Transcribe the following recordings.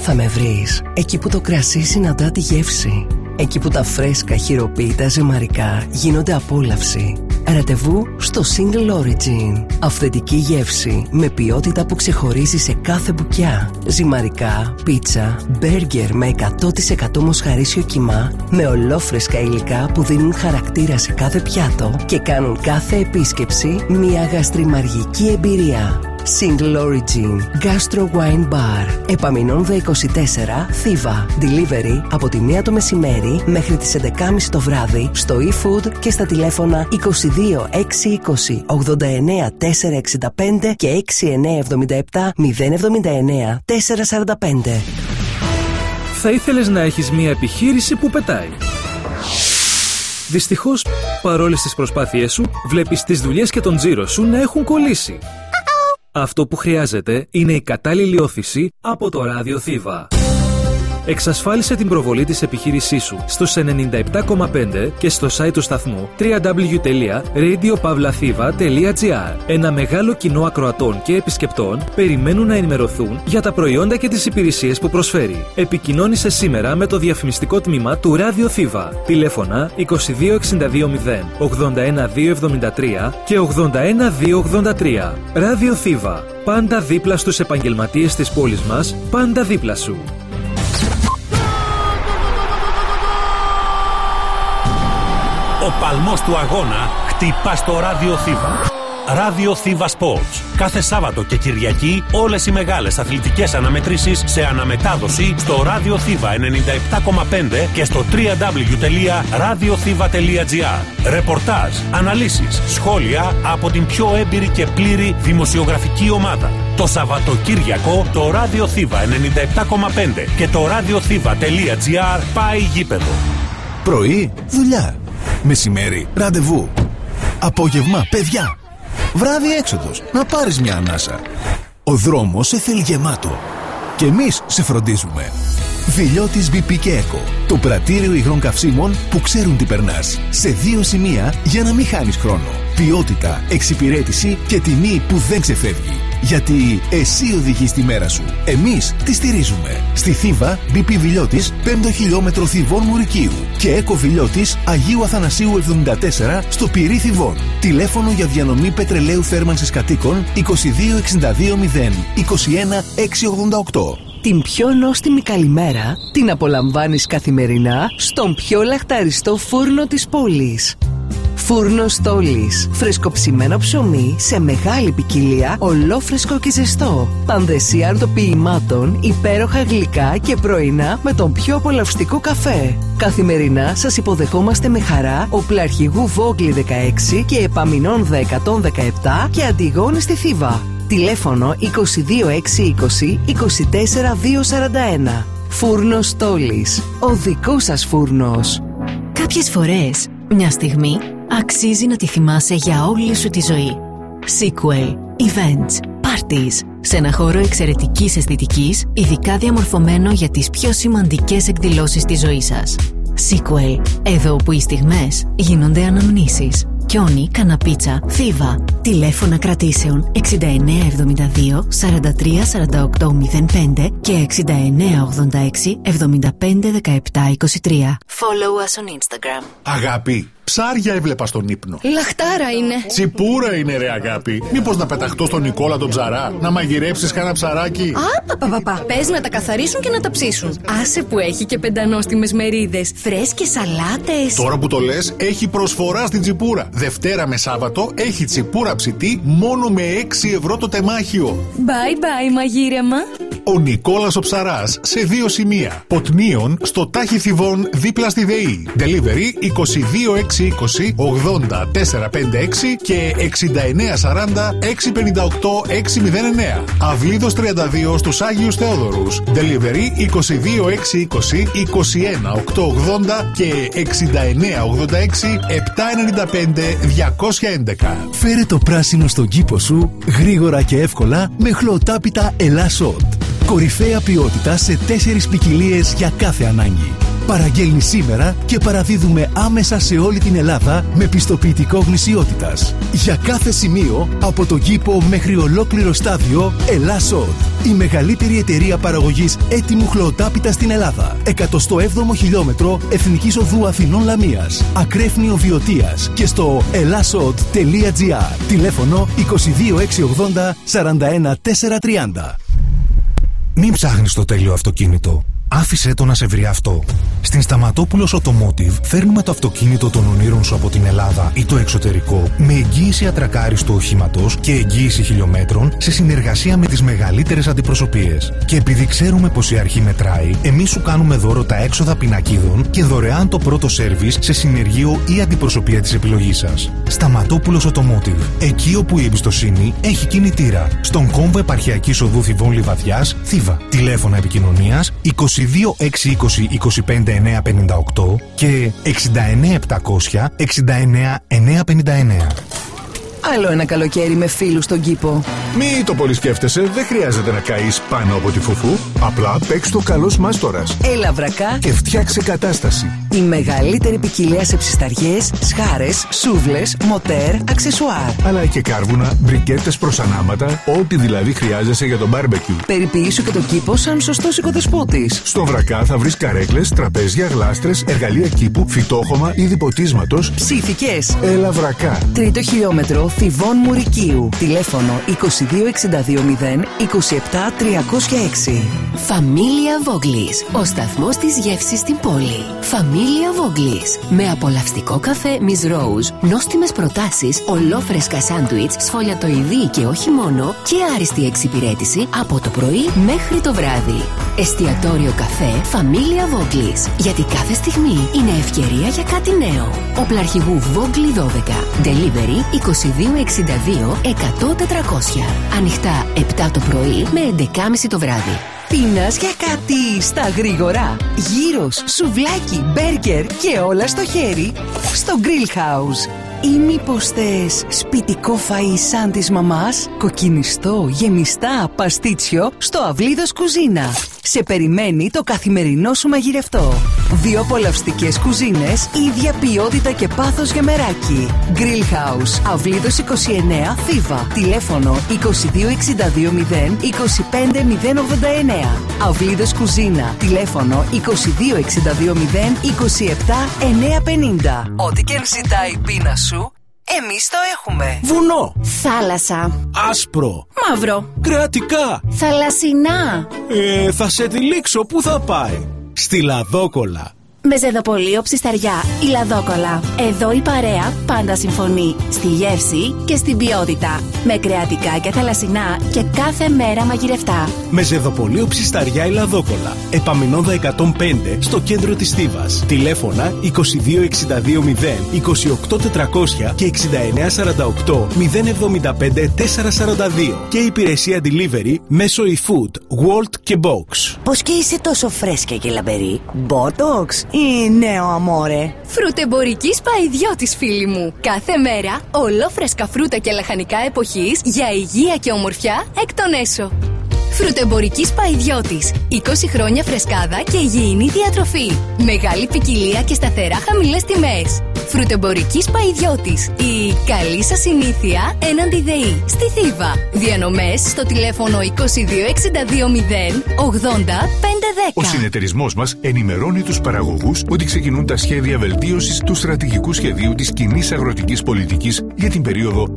θα με βρεις εκεί που το κρασί συναντά τη γεύση. Εκεί που τα φρέσκα χειροποίητα ζυμαρικά γίνονται απόλαυση. Ραντεβού στο Single Origin. Αυθεντική γεύση με ποιότητα που ξεχωρίζει σε κάθε μπουκιά. Ζυμαρικά, πίτσα, μπέργκερ με 100% μοσχαρίσιο κιμά, με ολόφρεσκα υλικά που δίνουν χαρακτήρα σε κάθε πιάτο και κάνουν κάθε επίσκεψη μια γαστριμαργική εμπειρία. Single Origin Gastro Wine Bar. Επαμεινώνδα 24, Θήβα. Delivery από τη 1 το μεσημέρι μέχρι τις 11.30 το βράδυ στο eFood και στα τηλέφωνα 22 620 89 465 και 6977 079 445. Θα ήθελες να έχεις μια επιχείρηση που πετάει. Δυστυχώς, παρόλες τις προσπάθειές σου, βλέπεις τις δουλειές και τον τζίρο σου να έχουν κολλήσει. Αυτό που χρειάζεται είναι η κατάλληλη όθηση από το ράδιο Θήβα. Εξασφάλισε την προβολή της επιχείρησής σου στους 97,5 και στο site του σταθμού www.radiopavlathiva.gr. Ένα μεγάλο κοινό ακροατών και επισκεπτών περιμένουν να ενημερωθούν για τα προϊόντα και τις υπηρεσίες που προσφέρει. Επικοινώνησε σήμερα με το διαφημιστικό τμήμα του Ράδιο Θήβα. Τηλέφωνα 22620 81273 και 81283. Ράδιο Θήβα. Πάντα δίπλα στους επαγγελματίες της πόλης μας, πάντα δίπλα σου. Ο παλμός του αγώνα χτυπά στο Ράδιο Θήβα. Ράδιο Θήβα Sports. Κάθε Σάββατο και Κυριακή όλες οι μεγάλες αθλητικές αναμετρήσεις σε αναμετάδοση στο Ράδιο Θήβα 97,5 και στο www.radiothiva.gr. Ρεπορτάζ, αναλύσεις, σχόλια από την πιο έμπειρη και πλήρη δημοσιογραφική ομάδα. Το Σαββατοκύριακο το Ράδιο Θήβα 97,5 και το radiothiva.gr πάει γήπεδο. Πρωί, δουλειά. Μεσημέρι, ραντεβού. Απόγευμα, παιδιά. Βράδυ, έξοδος. Να πάρεις μια ανάσα. Ο δρόμος σε θέλει γεμάτο. Και εμείς σε φροντίζουμε. Βιλιώτης BP και Eco. Το πρατήριο υγρών καυσίμων που ξέρουν τι περνάς. Σε 2 σημεία για να μην χάνεις χρόνο. Ποιότητα, εξυπηρέτηση και τιμή που δεν ξεφεύγει. Γιατί εσύ οδηγείς τη μέρα σου. Εμείς τη στηρίζουμε. Στη Θήβα, BP Βιλιώτης, 5ο χιλιόμετρο Θηβών Μουρικίου. Και Eco Βιλιώτης, Αγίου Αθανασίου 74, στο Πυρί Θηβών. Τηλέφωνο για διανομή πετρελαίου θέρμανσης κατοίκων 22 62 0 21 688. Την πιο νόστιμη καλημέρα την απολαμβάνεις καθημερινά στον πιο λαχταριστό φούρνο της πόλης. Φούρνος Στόλης. Φρεσκοψημένο ψωμί σε μεγάλη ποικιλία, ολόφρεσκο και ζεστό. Πανδεσία αρτοποιημάτων, υπέροχα γλυκά και πρωινά με τον πιο απολαυστικό καφέ. Καθημερινά σας υποδεχόμαστε με χαρά Οπλαρχηγού Βόγκλη 16 και Επαμεινώνδα 117 και Αντιγόνη στη Θήβα. Τηλέφωνο 22 620 24 241. Φούρνος Στόλης. Ο δικός σας φούρνος. Κάποιες φορές, μια στιγμή αξίζει να τη θυμάσαι για όλη σου τη ζωή. Sequel, events, parties. Σε ένα χώρο εξαιρετικής αισθητικής, ειδικά διαμορφωμένο για τις πιο σημαντικές εκδηλώσεις της ζωής σας. Sequel, εδώ που οι στιγμές γίνονται αναμνήσεις. Κιόνι, Καναπίτσα, Θήβα. Τηλέφωνα κρατήσεων 6972 43 48 05 και 6986 75 17 23. Follow us on Instagram. Αγάπη, ψάρια έβλεπα στον ύπνο. Λαχτάρα είναι. Τσιπούρα είναι ρε αγάπη. Μήπως να πεταχτώ στον Νικόλα τον ψαρά, να μαγειρέψεις κανένα ψαράκι? Πες να τα καθαρίσουν και να τα ψήσουν. Άσε που έχει και πεντανόστιμες μερίδες, φρέσκες σαλάτες. Τώρα που το λες, έχει προσφορά στην Τσιπούρα. Δευτέρα με Σάββατο έχει τσιπούρα ψητή μόνο με 6 ευρώ το τεμάχιο. Bye bye μαγείρεμα. Ο Νικόλας ο Ψαράς σε 2 σημεία. Ποτνίων στο Τάχι Θηβών δίπλα στη ΔΕΗ. Delivery 22 620 80 456 και 69 40 658 609. Αυλίδος 32 στους Άγιους Θεόδωρους. Delivery 22 620 21 880 και 69 86 795 211. Φέρε το πράσινο στον κήπο σου γρήγορα και εύκολα με χλωτάπιτα Ελάσσοτ. Κορυφαία ποιότητα σε 4 ποικιλίες για κάθε ανάγκη. Παραγγέλνει σήμερα και παραδίδουμε άμεσα σε όλη την Ελλάδα με πιστοποιητικό γνησιότητας. Για κάθε σημείο, από το κήπο μέχρι ολόκληρο στάδιο, Ελλάς-Οδ. Η μεγαλύτερη εταιρεία παραγωγής έτοιμου χλωοτάπητα στην Ελλάδα. 107ο χιλιόμετρο Εθνικής Οδού Αθηνών Λαμίας. Ακρέφνιο Βιωτίας και στο elasod.gr. Τηλέφωνο 22680 41430. Μην ψάχνεις το τέλειο αυτοκίνητο. Άφησέ το να σε βρει αυτό. Στην Σταματόπουλος Automotive φέρνουμε το αυτοκίνητο των ονείρων σου από την Ελλάδα ή το εξωτερικό με εγγύηση ατρακάριστου οχήματος και εγγύηση χιλιόμετρων σε συνεργασία με τις μεγαλύτερες αντιπροσωπείες. Και επειδή ξέρουμε πως η αρχή μετράει, εμείς σου κάνουμε δώρο τα έξοδα πινακίδων και δωρεάν το πρώτο σέρβις σε συνεργείο ή αντιπροσωπεία της επιλογής σας. Σταματόπουλος Automotive. Εκεί όπου η εμπιστοσύνη έχει κινητήρα. Στον κόμβο Επαρχιακής Οδού Θηβών Λιβαδιάς, Θήβα. Τηλέφωνα επικοινωνίας 22 620 25 958 και 69 700 69 959. Άλλο ένα καλοκαίρι με φίλους στον κήπο. Μη το πολύ σκέφτεσαι, δεν χρειάζεται να καείς πάνω από τη φουφού. Απλά παίξ' το καλός μάστορας. Έλα βρακά Και φτιάξε κατάσταση. η μεγαλύτερη ποικιλία σε ψισταριές, σχάρες, σούβλες, μοτέρ, αξεσουάρ. Αλλά και κάρβουνα, μπρικέτες προς ανάματα, ό,τι δηλαδή χρειάζεσαι για το μπάρμπεκιου. Περιποιήσου και το κήπο σαν σωστός οικοδεσπότης. Στο βρακά θα βρεις καρέκλες, τραπέζια, γλάστρες, εργαλεία κήπου, φυτόχωμα, είδη ποτίσματος. Ψήθηκες. Έλα βρακά. Τρίτο χιλιόμετρο Θηβών Μουρικίου. Τηλέφωνο 2262 27 306. Familia Voglis, ο σταθμός της γεύσης στην πόλη. Familia Voglis, με απολαυστικό καφέ Miss Rose, νόστιμες προτάσεις, ολόφρεσκα σάντουιτς, σφολιατοειδή και όχι μόνο, και άριστη εξυπηρέτηση από το πρωί μέχρι το βράδυ. Εστιατόριο καφέ Familia Voglis, γιατί κάθε στιγμή είναι ευκαιρία για κάτι νέο. Οπλαρχηγού Vogli 12. Delivery 2262 100 400. Ανοιχτά 7 το πρωί με 11.30 το βράδυ. Πίνας για κάτι στα γρήγορα. Γύρος, σουβλάκι, μπέργκερ και όλα στο χέρι στο Grill House. Ή μήπως θες σπιτικό φαΐ σαν της μαμάς, κοκκινιστό, γεμιστά, παστίτσιο στο Αυλίδος Κουζίνα. Σε περιμένει το καθημερινό σου μαγειρευτό. 2 απολαυστικές κουζίνες, ίδια ποιότητα και πάθος για μεράκι. Grill House, Αυλίδος 29, Θήβα. Τηλέφωνο 2262 25 089. Αυλίδος Κουζίνα. Τηλέφωνο 2262 27 950. Ό,τι και αν ζητάει η πείνα σου, εμείς το έχουμε. Βουνό, Θάλασσα. άσπρο, Μαύρο. κρατικά. Θαλασσινά. Θα σε τυλίξω, πού θα πάει? Στη Λαδόκολα. Μεζεδοπολείο Ψισταριά, η Λαδόκολα. Εδώ η παρέα πάντα συμφωνεί στη γεύση και στην ποιότητα. Με κρεατικά και θαλασσινά και κάθε μέρα μαγειρευτά. Μεζεδοπολείο Ψισταριά, η Λαδόκολα. Επαμεινώνδα 105 στο κέντρο της Θήβας. Τηλέφωνα 2262 28 400 και 6948 075 442. Και υπηρεσία delivery μέσω eFood, World και Box. Πώς και είσαι τόσο φρέσκια και λαμπερή? Botox ή νέο αμόρε? Φρουτεμπορικής Παϊδιώτης, φίλοι μου. Κάθε μέρα ολόφρεσκα φρούτα και λαχανικά εποχής για υγεία και ομορφιά εκ των έσω. Φρουτεμπορικής Παϊδιώτης. 20 χρόνια φρεσκάδα και υγιεινή διατροφή. Μεγάλη ποικιλία και σταθερά χαμηλές τιμές. Φρουτεμπορικής Παϊδιώτης. Η καλή σας συνήθεια έναντι ΔΕΗ. Στη Θήβα. Διανομές στο τηλέφωνο 2262 80 510. Ο συνεταιρισμός μας ενημερώνει τους παραγωγούς ότι ξεκινούν τα σχέδια βελτίωσης του στρατηγικού σχεδίου της κοινής αγροτικής πολιτικής για την περίοδο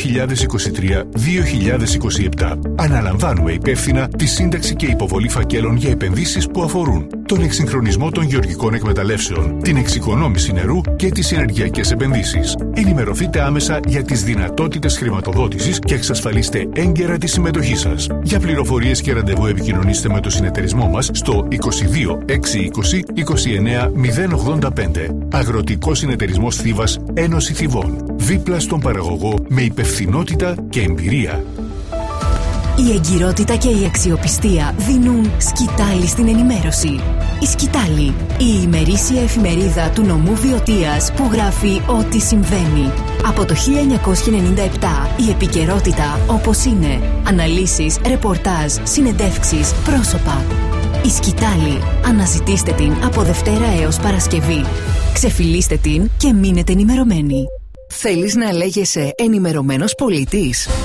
2023-2027. Αναλαμβάνουμε υπεύθυνα τη σύνταξη και υποβολή φακέλων για επενδύσεις που αφορούν τον εξυγχρονισμό των γεωργικών εκμεταλλεύσεων, την εξοικονόμηση νερού και τις ενεργειακές επενδύσεις. Ενημερωθείτε άμεσα για τις δυνατότητες χρηματοδότησης και εξασφαλίστε έγκαιρα τη συμμετοχή σας. Για πληροφορίες και ραντεβού επικοινωνήστε με το συνεταιρισμό μας στο 22 620 29 085. Αγροτικός Συνεταιρισμός Θήβας, Ένωση Θηβών. Δίπλα στον παραγωγό με υπευθυνότητα και εμπειρία. Η εγκυρότητα και η αξιοπιστία δίνουν σκητάλη στην ενημέρωση. Η Σκητάλη, η ημερήσια εφημερίδα του νομού Βιωτίας που γράφει ό,τι συμβαίνει. Από το 1997 η επικαιρότητα όπως είναι. Αναλύσεις, ρεπορτάζ, συνεντεύξεις, πρόσωπα. Η Σκητάλη. Αναζητήστε την από Δευτέρα έως Παρασκευή. Ξεφυλίστε την και μείνετε ενημερωμένοι. Θέλεις να λέγεσαι ενημερωμένος πολίτης?